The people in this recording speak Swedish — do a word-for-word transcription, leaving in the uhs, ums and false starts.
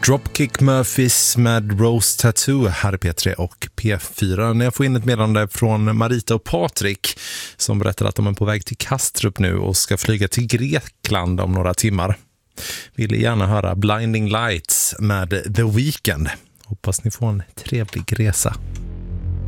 Dropkick Murphys med Rose Tattoo här i P tre och P fyra. När jag får in ett meddelande från Marita och Patrik som berättar att de är på väg till Kastrup nu och ska flyga till Grekland om några timmar. Vill gärna höra Blinding Lights med The Weeknd. Hoppas ni får en trevlig resa.